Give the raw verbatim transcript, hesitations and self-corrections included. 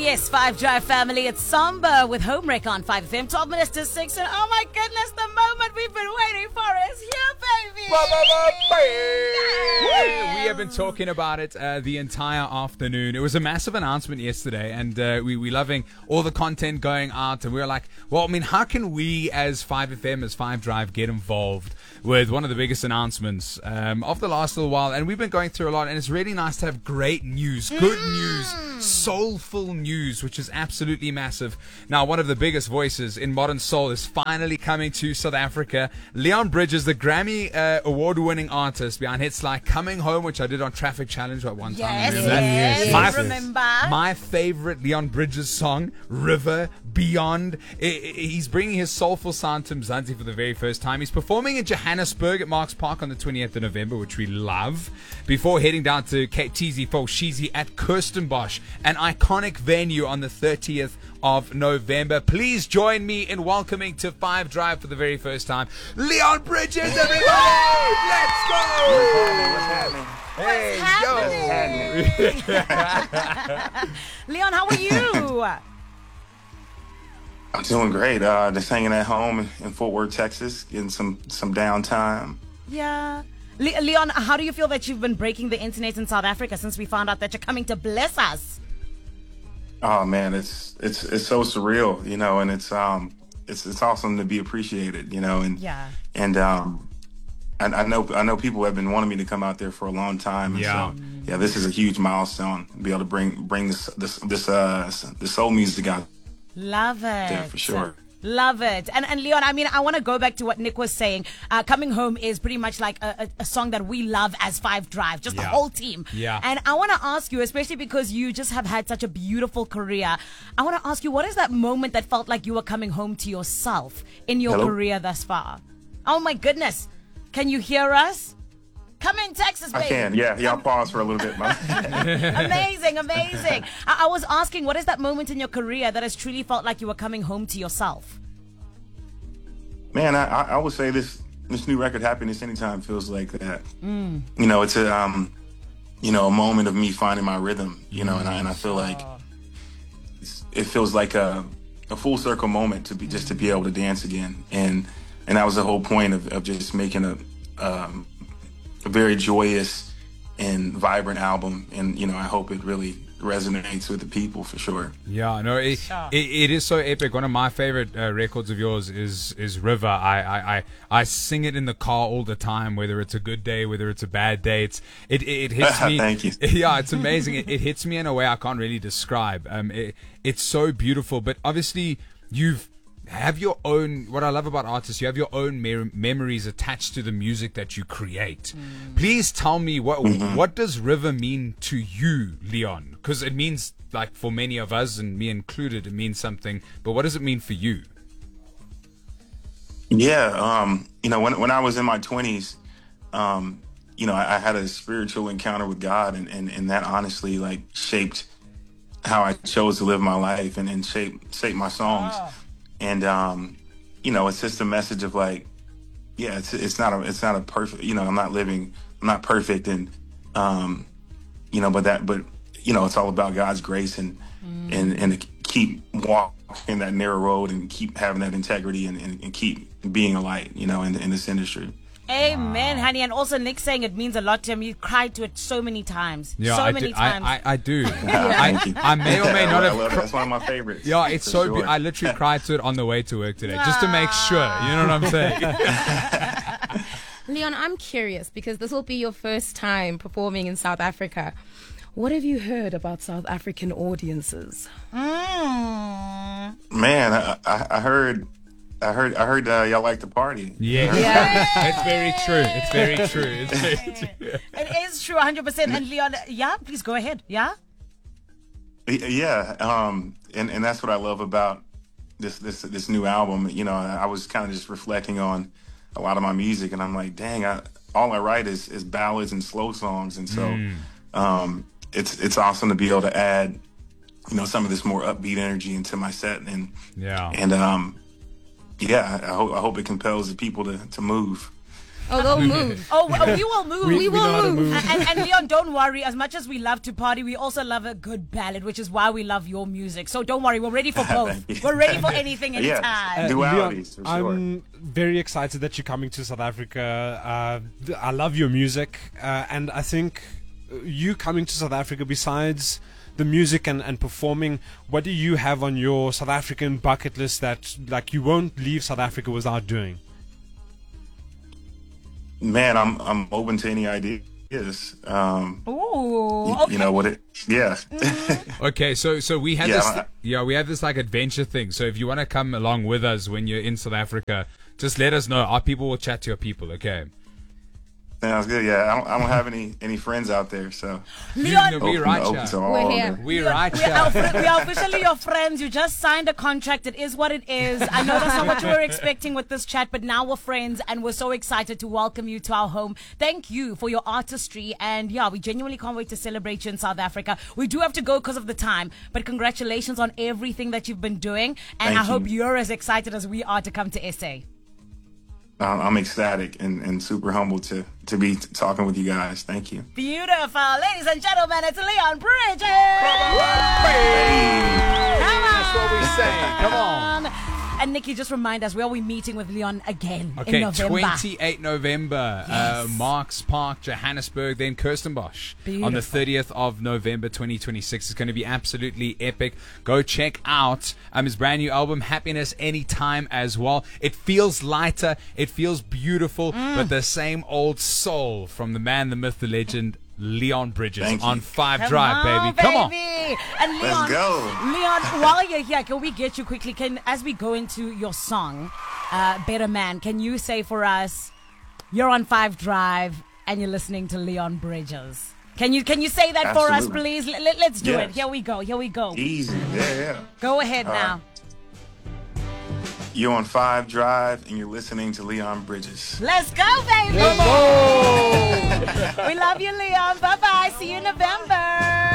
Yes, Five Drive family, it's Samba with Homewreck on five F M, twelve minutes to six, and oh my goodness, the moment we've been waiting for is here, baby! Yes. We have been talking about it uh, the entire afternoon. It was a massive announcement yesterday, and uh, we we loving all the content going out, and we were like, well, I mean, how can we as five F M, as five Drive, get involved with one of the biggest announcements um, of the last little while? And we've been going through a lot, and it's really nice to have great news, good mm. news, soulful news, which is absolutely massive. Now, one of the biggest voices in modern soul is finally coming to South Africa. Leon Bridges, the Grammy uh, award-winning artist behind hits like Coming Home, which I did on Traffic Challenge at one yes, time. Yes, yes, my, remember. My favorite Leon Bridges song, River, Beyond. I, I, he's bringing his soulful sound to Mzansi for the very first time. He's performing in Johannesburg at Marks Park on the twentieth of November, which we love, before heading down to Cape Teasy for Sheezy at Kirstenbosch, an iconic venue, on the thirtieth of November. Please join me in welcoming to Five Drive for the very first time, Leon Bridges, everybody! Let's go! What's happening? What's happening? Leon, how are you? I'm doing great. Uh, just hanging at home in, in Fort Worth, Texas, getting some some downtime. Yeah. Le- Leon, how do you feel that you've been breaking the internet in South Africa since we found out that you're coming to bless us? Oh man, it's it's it's so surreal, you know, and it's um it's it's awesome to be appreciated, you know, and yeah, and um I, I know I know people have been wanting me to come out there for a long time, and yeah, so yeah, this is a huge milestone to be able to bring bring this this this uh the soul music out. Love it. Yeah, for sure. Love it. And and Leon, I mean, I want to go back to what Nick was saying. Uh, Coming Home is pretty much like a, a, a song that we love as Five Drive, just yeah. the whole team. Yeah. And I want to ask you, especially because you just have had such a beautiful career, I want to ask you, what is that moment that felt like you were coming home to yourself in your Hello? career thus far? Oh my goodness. Can you hear us? Come in, Texas, baby. I can, yeah. Y'all pause for a little bit. Amazing, amazing. I, I was asking, what is that moment in your career that has truly felt like you were coming home to yourself? Man, I, I would say this this new record, Happiness Anytime, feels like that. Mm. You know, it's a um, you know, a moment of me finding my rhythm. You know, and I and I feel like it's, it feels like a a full circle moment to be just to be able to dance again. And and that was the whole point of, of just making a um, a very joyous and vibrant album. And you know, I hope it really resonates with the people for sure. Yeah, no, it, sure. it, it is so epic. One of my favorite uh, records of yours is is River. I, I, I, I sing it in the car all the time, whether it's a good day, whether it's a bad day. It's it it, it hits me. Thank you. Yeah, it's amazing. it, it hits me in a way I can't really describe. Um, it, it's so beautiful. But obviously, you've have your own, what I love about artists, you have your own me- memories attached to the music that you create. Mm. Please tell me, what mm-hmm. what does River mean to you, Leon? Because it means, like, for many of us, and me included, it means something. But what does it mean for you? Yeah, um, you know, when when I was in my twenties, um, you know, I, I had a spiritual encounter with God, and, and, and that honestly, like, shaped how I chose to live my life, and, and shaped, shaped my songs. Oh. And, um, you know, it's just a message of like, yeah, it's it's not a it's not a perfect, you know, I'm not living, I'm not perfect. And, um, you know, but that, but, you know, it's all about God's grace and, mm. and, and to keep walking that narrow road and keep having that integrity and, and, and keep being a light, you know, in, in this industry. Amen, wow. honey. And also Nick saying it means a lot to him. You cried to it so many times. Yeah, so I many do, times. I, I, I do. Yeah, I, I may or may not have. I That's one of my favorites. Yeah, it's so. Sure. Be- I literally cried to it on the way to work today, just to make sure. You know what I'm saying? Leon, I'm curious because this will be your first time performing in South Africa. What have you heard about South African audiences? Mm. Man, I, I, I heard. I heard I heard uh, y'all like to party. Yeah. yeah. It's very true. It's very true. It's very true. It is true, one hundred percent. And Leon, yeah, please go ahead. Yeah? Yeah. Um, and, and that's what I love about this this this new album. You know, I was kind of just reflecting on a lot of my music, and I'm like, dang, I, all I write is, is ballads and slow songs. And so mm. um, it's it's awesome to be able to add, you know, some of this more upbeat energy into my set. And, yeah. And, um, yeah, I hope I hope it compels the people to, to move. Oh, they'll move. Oh, w- we will move. We- We, we will know how to move. move. And, and Leon, don't worry. As much as we love to party, we also love a good ballad, which is why we love your music. So don't worry. We're ready for both. Thank you. We're ready for anything, Yeah. anytime. Uh, Dualities, Leon, for sure. I'm very excited that you're coming to South Africa. Uh, th- I love your music, uh, and I think you coming to South Africa, besides the music and, and performing, what do you have on your South African bucket list that like you won't leave South Africa without doing? Man, I'm I'm open to any ideas. Um, Ooh, you, okay. you know what it? Yeah. Okay, so so we have Yeah, this I- yeah we have this like adventure thing. So if you want to come along with us when you're in South Africa, just let us know. Our people will chat to your people. Okay. Sounds good. Yeah, I don't, I don't have any any friends out there, so Leon, You know, we open, right open here. to all We're the- here. We Leon, right we, are, here. we are officially your friends. You just signed a contract. It is what it is. I know that's not what you were expecting with this chat, but now we're friends and we're so excited to welcome you to our home. Thank you for your artistry. And yeah, we genuinely can't wait to celebrate you in South Africa. We do have to go because of the time, but congratulations on everything that you've been doing. And Thank I hope you. you're as excited as we are to come to S A. Um, I'm ecstatic and, and super humbled to to be t- talking with you guys. Thank you. Beautiful. Ladies and gentlemen, it's Leon Bridges. That's what we say. Come on. And Nikki, just remind us, where are we meeting with Leon again in Okay, November? twenty-eighth November, uh, Yes. Marks Park, Johannesburg, then Kirstenbosch. On the Beautiful. thirtieth of November, twenty twenty-six. It's going to be absolutely epic. Go check out um, his brand new album, Happiness Anytime, as well. It feels lighter, it feels beautiful, Mm. but the same old soul from the man, the myth, the legend, Leon Bridges Thank you. on Five Come Drive, on, baby. Come on. baby. And Leon, Let's go. Leon, while you're here, can we get you quickly? Can as we go into your song, uh, Better Man, can you say for us, you're on Five Drive and you're listening to Leon Bridges? Can you can you say that for us, Absolutely. please? Let, let, us do it. Yes. Here we go. Here we go. Easy. Yeah, yeah. Go ahead now. You're on Five Drive and you're listening to Leon Bridges. Let's go, baby. We love you, Leon. Bye bye. See you in November.